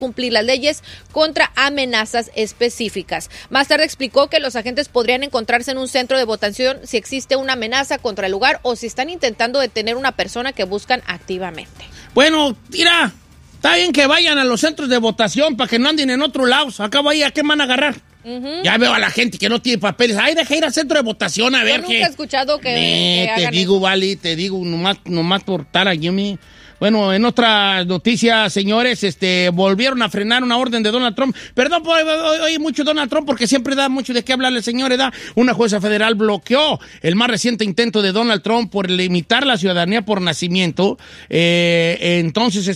cumplir las leyes contra amenazas específicas. Más tarde explicó que los agentes podrían encontrarse en un centro de votación si existe una amenaza contra el lugar o si están intentando detener una persona que buscan activamente. Bueno, mira, está bien que vayan a los centros de votación para que no anden en otro lado. Acabo ahí, ¿a qué van a agarrar? Ya veo a la gente que no tiene papeles. Ay, deja ir al centro de votación a ver Yo qué. nunca he escuchado que te hagan digo, eso. vale, te digo, nomás por estar allí. Bueno, en otras noticias, señores, volvieron a frenar una orden de Donald Trump. Perdón, oye mucho Donald Trump porque siempre da mucho de qué hablarle, señores. Una jueza federal bloqueó el más reciente intento de Donald Trump por limitar la ciudadanía por nacimiento. Entonces,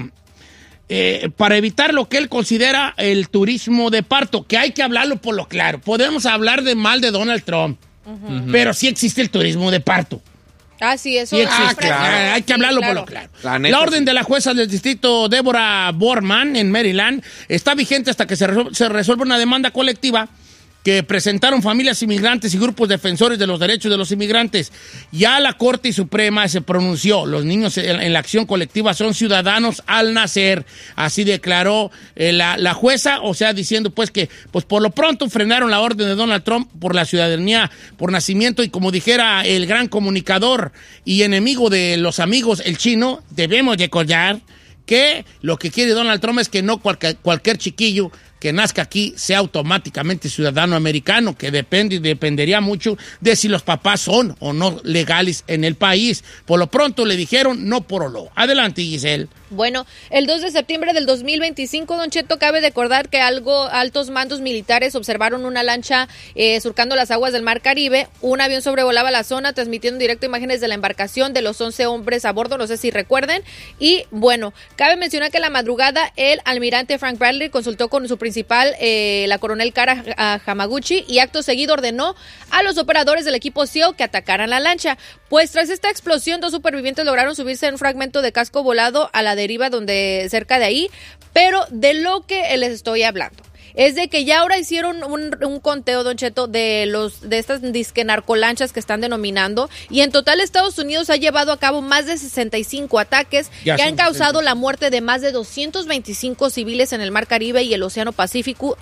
para evitar lo que él considera el turismo de parto, que hay que hablarlo por lo claro. Podemos hablar de mal de Donald Trump, pero sí existe el turismo de parto. Ah, sí, eso. Sí existe. claro. Hay que hablarlo por lo claro. La orden de la jueza del distrito Deborah Borman en Maryland está vigente hasta que se resuelva una demanda colectiva que presentaron familias inmigrantes y grupos defensores de los derechos de los inmigrantes. Ya la Corte Suprema se pronunció. Los niños en la acción colectiva son ciudadanos al nacer. Así declaró la jueza, o sea, diciendo pues que pues por lo pronto frenaron la orden de Donald Trump por la ciudadanía por nacimiento y como dijera el gran comunicador y enemigo de los amigos, el chino, debemos recordar que lo que quiere Donald Trump es que no cualquier chiquillo que nazca aquí sea automáticamente ciudadano americano, que dependería mucho de si los papás son o no legales en el país. Por lo pronto le dijeron no por lo. Adelante, Giselle. Bueno, el 2 de septiembre del 2025, Don Cheto, cabe recordar que altos mandos militares observaron una lancha surcando las aguas del Mar Caribe. Un avión sobrevolaba la zona, transmitiendo en directo imágenes de la embarcación de los 11 hombres a bordo, no sé si recuerden. Y bueno, cabe mencionar que en la madrugada el almirante Frank Bradley consultó con su principal, la coronel Kara Hamaguchi, y acto seguido ordenó a los operadores del equipo SEAL que atacaran la lancha. Pues tras esta explosión, 2 supervivientes lograron subirse en un fragmento de casco volado a la deriva cerca de ahí, pero de lo que les estoy hablando es de que ya ahora hicieron un conteo, Don Cheto, de estas disque narcolanchas que están denominando, y en total Estados Unidos ha llevado a cabo más de 65 ataques que han causado la muerte de más de 225 civiles en el Mar Caribe y el Océano Pacífico,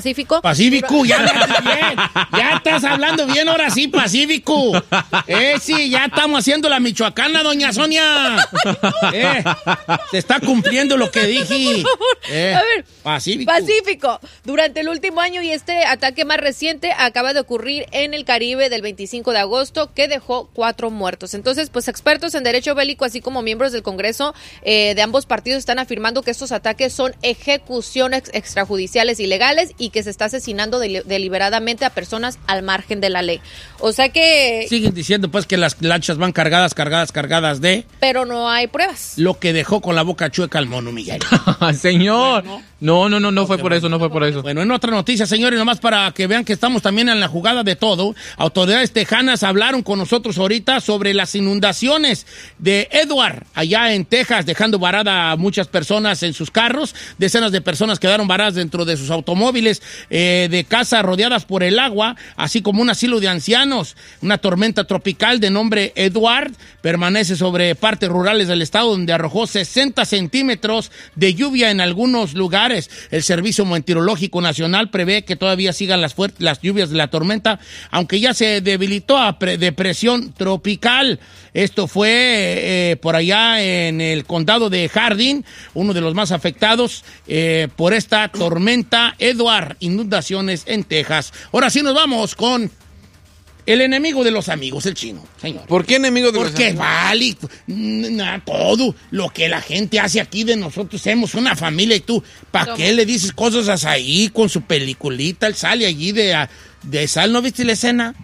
ya estás hablando bien, ahora sí, Pacífico. Sí, ya estamos haciendo la michoacana, doña Sonia. Se está cumpliendo lo que dije. A ver, Pacífico. Durante el último año, y este ataque más reciente acaba de ocurrir en el Caribe del 25 de agosto, que dejó 4 muertos. Entonces, pues expertos en derecho bélico, así como miembros del Congreso de ambos partidos, están afirmando que estos ataques son ejecuciones extrajudiciales ilegales y que se está asesinando deliberadamente a personas al margen de la ley. O sea que... Siguen diciendo pues que las lanchas van cargadas de... Pero no hay pruebas. Lo que dejó con la boca chueca al mono, Miguel. Señor, no fue por eso, no fue por eso. Bueno, en otra noticia, señores, nomás para que vean que estamos también en la jugada de todo, autoridades tejanas hablaron con nosotros ahorita sobre las inundaciones de Edward, allá en Texas, dejando varada a muchas personas en sus carros. Decenas de personas quedaron varadas dentro de sus automóviles, de casas rodeadas por el agua, así como un asilo de ancianos. Una tormenta tropical de nombre Edward permanece sobre partes rurales del estado, donde arrojó 60 centímetros de lluvia en algunos lugares. El Servicio Meteorológico Nacional prevé que todavía sigan las lluvias de la tormenta, aunque ya se debilitó a depresión tropical. Esto fue por allá en el condado de Hardin, uno de los más afectados por esta tormenta Edward, inundaciones en Texas. Ahora sí nos vamos con el enemigo de los amigos, el chino, señor. ¿Por qué enemigo de los amigos? Porque vale, todo lo que la gente hace aquí de nosotros, somos una familia, y tú, ¿para qué le dices cosas ahí con su peliculita? Él sale allí de sal, ¿no viste la escena?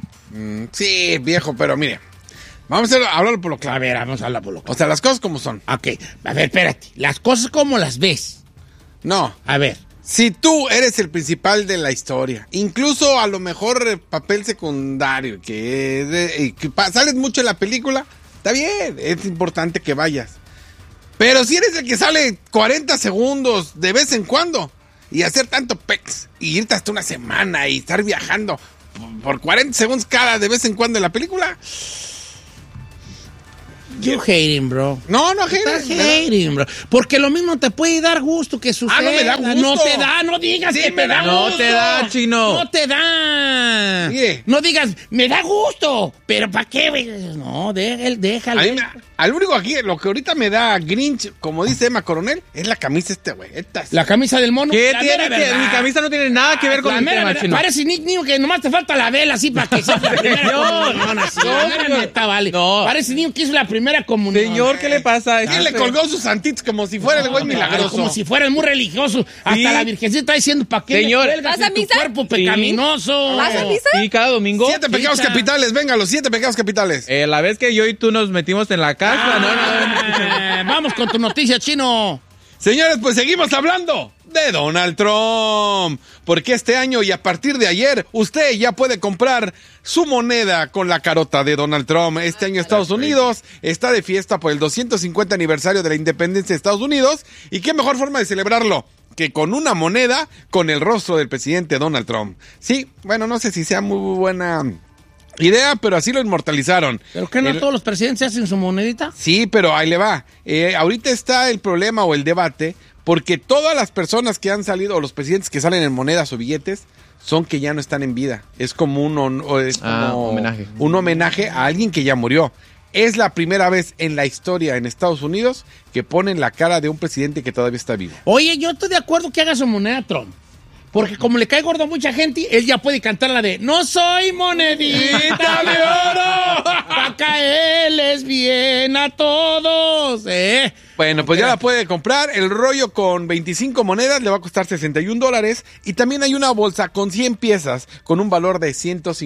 Sí, viejo, pero mire, vamos a hablarlo por lo claro. A ver, vamos a hablar por lo claro. O sea, las cosas como son. Ok, a ver, espérate, las cosas como las ves. No. A ver. Si tú eres el principal de la historia, incluso a lo mejor papel secundario, que sales mucho en la película, está bien, es importante que vayas. Pero si eres el que sale 40 segundos de vez en cuando y hacer tanto pex y irte hasta una semana y estar viajando por 40 segundos cada de vez en cuando en la película, You hating, bro. No, Estás hating, bro. Porque lo mismo te puede dar gusto que suceda. no me da gusto. No te da, no digas Sí, que me te da da gusto. No te da, chino. No te da. Sí. No digas, me da gusto. Pero ¿para qué, güey? No, déjalo. A mí al único aquí, lo que ahorita me da Grinch, como dice Emma Coronel, es la camisa güey. La camisa del mono. ¿Qué la tiene mera que? verdad. Mi camisa no tiene nada que ver con La el mera tema, verdad, chino. parece niño que nomás te falta la vela así para que sea la primera comunión. Así, la mera neta, vale. No. Parece niño que hizo la primera comunión. Señor, ¿qué le pasa? ¿Quién le colgó sus santitos como si fuera el güey milagroso? Como si fuera el muy religioso. Hasta la virgencita está diciendo, ¿para qué Señor, le cuelgas ¿vas a en tu misa? cuerpo pecaminoso? ¿Vas a misa? Sí, cada domingo. 7 pecados Picha. capitales, venga, los 7 pecados capitales. La vez que yo y tú nos metimos en la casa, Vamos con tu noticia, chino. Señores, pues seguimos hablando de Donald Trump. Porque este año y a partir de ayer, usted ya puede comprar su moneda con la carota de Donald Trump. Este año Estados Unidos está de fiesta por el 250 aniversario de la independencia de Estados Unidos. ¿Y qué mejor forma de celebrarlo que con una moneda con el rostro del presidente Donald Trump? Sí, bueno, no sé si sea muy buena idea, pero así lo inmortalizaron. ¿Pero qué no todos los presidentes hacen su monedita? Sí, pero ahí le va. Ahorita está el problema o el debate porque todas las personas que han salido o los presidentes que salen en monedas o billetes son que ya no están en vida. Es como homenaje. Un homenaje a alguien que ya murió. Es la primera vez en la historia en Estados Unidos que ponen la cara de un presidente que todavía está vivo. Oye, yo estoy de acuerdo que haga su moneda Trump. Porque como le cae gordo a mucha gente, él ya puede cantar la de "No soy monedita de oro, pa' caerles bien a todos". Bueno, pues ya la puede comprar. El rollo con 25 monedas le va a costar $61. Y también hay una bolsa con 100 piezas con un valor de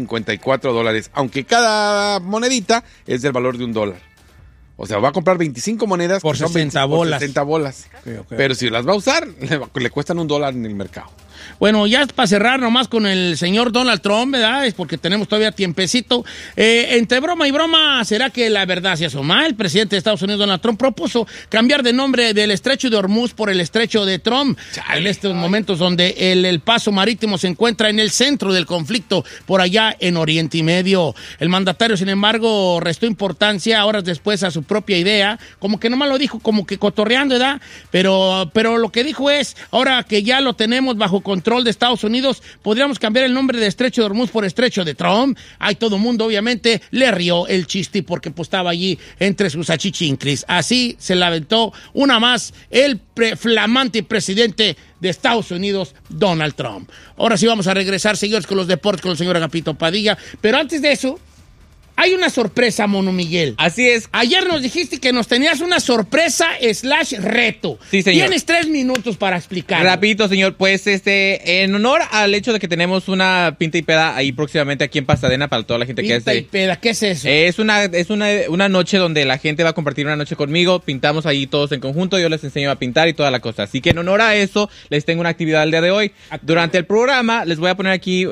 $154. Aunque cada monedita es del valor de $1. O sea, va a comprar 25 monedas Por que son 60 bolas. Por 60 bolas. Ok. Pero si las va a usar, le cuestan $1 en el mercado. Bueno, ya para cerrar nomás con el señor Donald Trump, ¿verdad? Es porque tenemos todavía tiempecito. Entre broma y broma, ¿será que la verdad se asoma? El presidente de Estados Unidos, Donald Trump, propuso cambiar de nombre del estrecho de Hormuz por el estrecho de Trump. En estos momentos donde el paso marítimo se encuentra en el centro del conflicto, por allá en Oriente Medio. El mandatario, sin embargo, restó importancia horas después a su propia idea, como que nomás lo dijo, como que cotorreando, ¿verdad? Pero lo que dijo es, ahora que ya lo tenemos bajo control de Estados Unidos, podríamos cambiar el nombre de estrecho de Hormuz por estrecho de Trump. Ahí todo el mundo, obviamente, le rió el chiste porque pues, estaba allí entre sus achichinclis. Así se la aventó una más el flamante presidente de Estados Unidos, Donald Trump. Ahora sí vamos a regresar, señores, con los deportes con el señor Agapito Padilla. Pero antes de eso, hay una sorpresa, Mono Miguel. Así es. Ayer nos dijiste que nos tenías una sorpresa / reto. Sí, señor. Tienes 3 minutos para explicar. Rapidito, señor. Pues en honor al hecho de que tenemos una pinta y peda ahí próximamente aquí en Pasadena para toda la gente que Pinta y es peda, ¿qué es eso? Es una noche donde la gente va a compartir una noche conmigo. Pintamos ahí todos en conjunto. Yo les enseño a pintar y toda la cosa. Así que en honor a eso, les tengo una actividad el día de hoy. Durante el programa les voy a poner aquí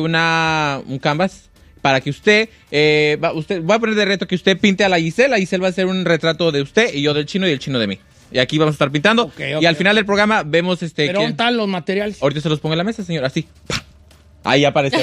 un canvas para que usted voy a poner de reto que usted pinte a la Giselle. La Giselle va a hacer un retrato de usted y yo del chino y el chino de mí. Y aquí vamos a estar pintando. Okay, y al final del programa vemos ¿Pero dónde están los materiales? Ahorita se los pongo en la mesa, señor. Así. Ahí aparece.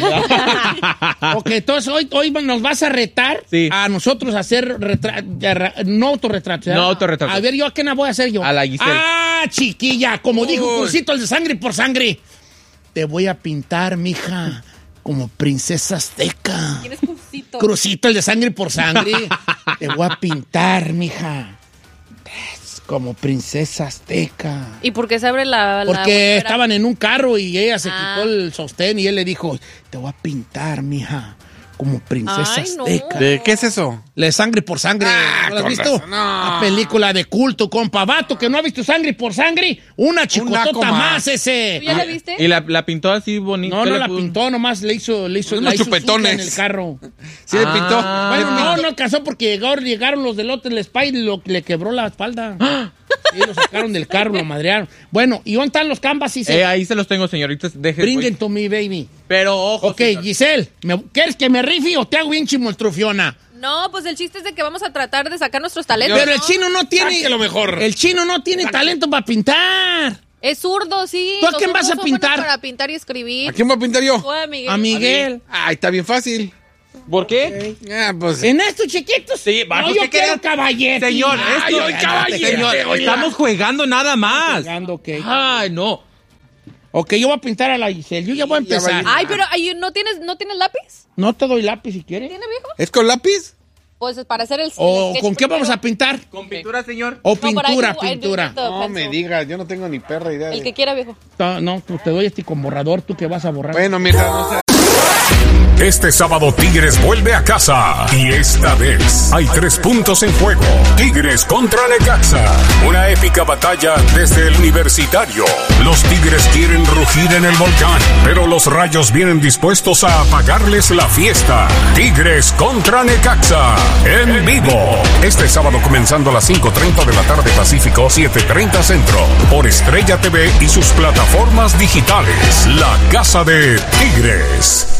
Ok, entonces hoy nos vas a retar a nosotros a hacer no autorretrato. No autorretrato. A ver, ¿yo a qué voy a hacer yo? A la Giselle. Ah, chiquilla, como dijo Crucito, el de sangre por sangre. Te voy a pintar, mija, como princesa azteca. ¿Quién es Crucito? Crucito, el de sangre por sangre. Te voy a pintar, mija, como princesa azteca. ¿Y por qué se abre la Porque bolsera? estaban en un carro y ella se quitó el sostén y él le dijo, te voy a pintar, mija, como princesa Ay, no. azteca. ¿De qué es eso? De Sangre por Sangre. ¿No lo has con visto? razón, no. Una película de culto, compa. Vato que no ha visto Sangre por Sangre. Una chicotota naco más. más ese. ¿Tú ya la viste? Y la pintó así bonito. No, ¿Qué no le la puso? pintó, nomás le hizo Unos la hizo chupetones. suya en el carro. Sí le pintó. Bueno, no alcanzó porque llegaron los del Hotel Spy y le quebró la espalda. Y lo sacaron del carro, lo madrearon. Bueno, ¿y dónde están los canvas? Ahí se los tengo, señoritas. Bring it to me, baby. Pero ojo. Ok, señor. Giselle, ¿quieres que me rife o te hago bien chimoltrufiona? No, pues el chiste es de que vamos a tratar de sacar nuestros talentos. Pero el ¿no? chino no tiene... Sáquelo mejor. El chino no tiene talento para pintar. Es zurdo, sí. ¿Tú a Los quién vas zurdos a son buenos pintar? Para pintar y escribir. ¿A quién voy a pintar yo? Tú a Miguel. A Miguel. Ay, está bien fácil. ¿Por qué? Pues. ¿En estos chiquitos? Sí, no, pues, yo ¿qué quiero quieres? caballete. Señor, esto, señor, estamos jugando nada más. Jugando, ok. Ay, no. Ok, yo voy a pintar a la Giselle. Yo ya voy a empezar. Ay, pero ¿no tienes lápiz? No te doy lápiz si quieres. ¿Tiene, viejo? ¿Es con lápiz? Pues para hacer el ¿O sketch con qué primero. vamos a pintar? ¿Con pintura, señor? O No, por ahí pintura, tengo- pintura. No me digas, yo no tengo ni perra idea. El que quiera, viejo. No, pues te doy este con borrador, tú que vas a borrar. Bueno, mira, no sé. Este sábado Tigres vuelve a casa y esta vez hay 3 puntos en juego. Tigres contra Necaxa. Una épica batalla desde el Universitario. Los Tigres quieren rugir en el volcán, pero los Rayos vienen dispuestos a apagarles la fiesta. Tigres contra Necaxa en vivo. Este sábado comenzando a las 5:30 de la tarde Pacífico, 7:30 Centro. Por Estrella TV y sus plataformas digitales. La Casa de Tigres.